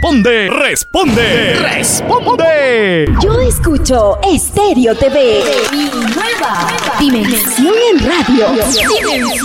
Responde, responde, responde. Yo escucho Estéreo TV, mi nueva dimensión en radio.